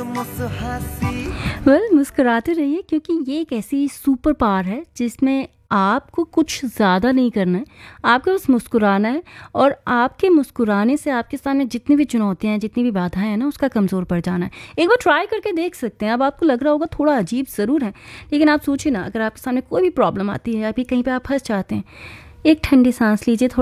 मुस्कुराते रहिए, क्योंकि ये एक ऐसी सुपर पावर है जिसमें आपको कुछ ज़्यादा नहीं करना है, आपको बस मुस्कुराना है। और आपके मुस्कुराने से आपके सामने जितनी भी चुनौतियाँ हैं, जितनी भी बाधाएं हैं ना, उसका कमज़ोर पड़ जाना है। एक बार ट्राई करके देख सकते हैं। अब आपको लग रहा होगा थोड़ा अजीब ज़रूर है, लेकिन आप सोचिए ना, अगर आपके सामने कोई भी प्रॉब्लम आती है या फिर कहीं पे आप फंस जाते हैं, एक ठंडी सांस लीजिए,